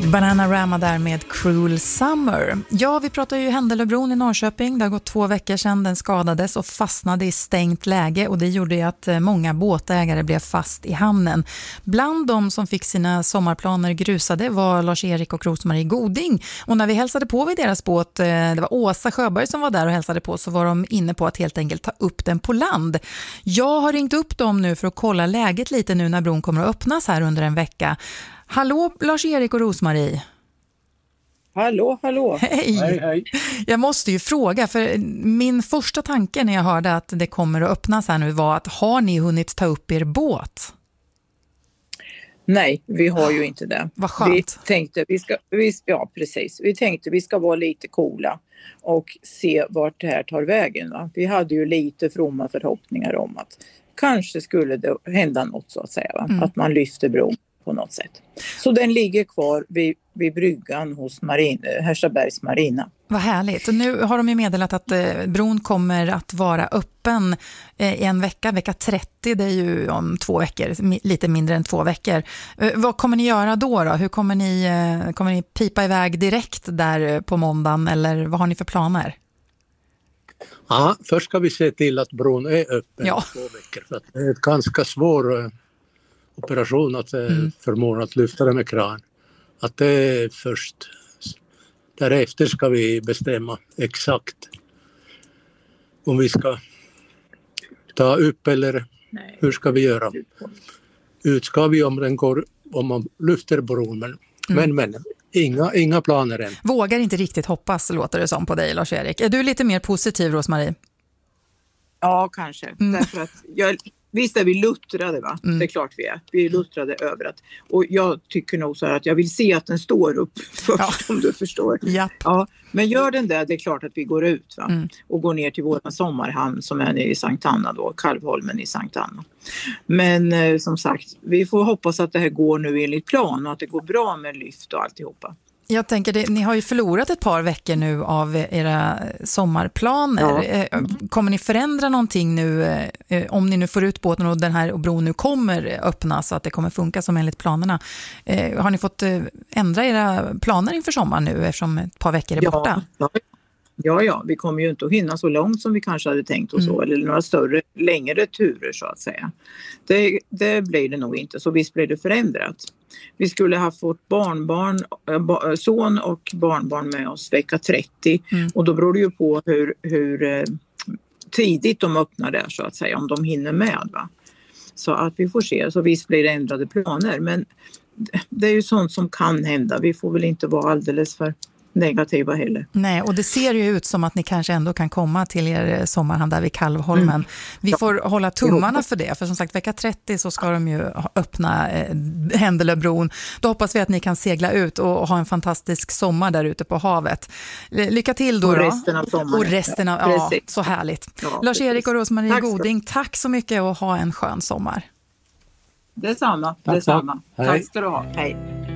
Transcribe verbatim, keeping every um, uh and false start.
Bananarama där med Cruel Summer. Ja, vi pratar ju Händelöbron i Norrköping. Det har gått två veckor sedan den skadades och fastnade i stängt läge. Och det gjorde ju att många båtägare blev fast i hamnen. Bland de som fick sina sommarplaner grusade var Lars-Erik och Rosmarie Goding. Och när vi hälsade på vid deras båt, det var Åsa Sjöberg som var där och hälsade på, så var de inne på att helt enkelt ta upp den på land. Jag har ringt upp dem nu för att kolla läget lite nu när bron kommer att öppnas här under en vecka. Hallå Lars-Erik och Rosmarie. Hallå, hallå. Hej. Hej, hej. Jag måste ju fråga, för min första tanke när jag hörde att det kommer att öppnas här nu var att har ni hunnit ta upp er båt? Nej, vi har ju inte det. Vad skönt. Vi tänkte, vi ska, vi, ja precis, vi tänkte vi ska vara lite coola och se vart det här tar vägen. Va? Vi hade ju lite fromma förhoppningar om att kanske skulle det hända något så att säga. Va? Mm. Att man lyfter bron på något sätt. Så den ligger kvar vid, vid bryggan hos Marin, Härstabergs marina. Vad härligt. Och nu har de ju meddelat att eh, bron kommer att vara öppen eh, i en vecka, vecka trettio, det är ju om två veckor, mi- lite mindre än två veckor. Eh, vad kommer ni göra då då? Hur kommer ni, eh, kommer ni pipa iväg direkt där på måndagen, eller vad har ni för planer? Ja, först ska vi se till att bron är öppen ja. i två veckor. För att det är ett ganska svår eh, operation att eh, mm. förmå att lyfta den med kran. Att det är först. Därefter ska vi bestämma exakt om vi ska ta upp eller Nej. hur ska vi göra. Ut ska vi om den går, om man lyfter bron. Men, mm. men, men inga, inga planer än. Vågar inte riktigt hoppas, låter det som på dig, Lars-Erik. Är du lite mer positiv, Rosmarie? Ja, kanske. Mm. Därför att jag... Visst är vi luttrade, va? Mm. Det är klart vi är. Vi är luttrade över att. Och jag tycker nog så här att jag vill se att den står upp först, ja. om du förstår. Ja. Ja, men gör den där, det är klart att vi går ut, va? Mm. Och går ner till vår sommarhamn som är nere i Sankt Anna då. Kalvholmen i Sankt Anna. Men eh, som sagt, vi får hoppas att det här går nu enligt plan och att det går bra med lyft och alltihopa. Jag tänker, det, ni har ju förlorat ett par veckor nu av era sommarplaner. Ja. Kommer ni förändra någonting nu, om ni nu får ut båten och den här bron nu kommer öppnas så att det kommer funka som enligt planerna? Har ni fått ändra era planer inför sommaren nu eftersom ett par veckor är borta? Ja, ja, ja. Vi kommer ju inte att hinna så långt som vi kanske hade tänkt och så. Mm. Eller några större, längre turer så att säga. Det, det blir det nog inte, så visst blir det förändrat. Vi skulle ha fått barnbarn, äh, son och barnbarn med oss vecka trettio. Mm. Och då beror det ju på hur, hur eh, tidigt de öppnar där så att säga. Om de hinner med, va. Så att vi får se. Så visst blir det ändrade planer. Men det är ju sånt som kan hända. Vi får väl inte vara alldeles för negativa heller. Nej, och det ser ju ut som att ni kanske ändå kan komma till er sommarhamn där vid Kalvholmen. Mm. Vi får ja. hålla tummarna för det, för som sagt vecka trettio så ska de ju öppna eh, Händelöbron. Då hoppas vi att ni kan segla ut och ha en fantastisk sommar där ute på havet. Lycka till då. Och resten av sommaren. Och resten av, ja, ja så härligt. Ja, Lars-Erik och Rosmarie Goding, tack så mycket och ha en skön sommar. Detsamma, detsamma. Tack ska du ha. Hej.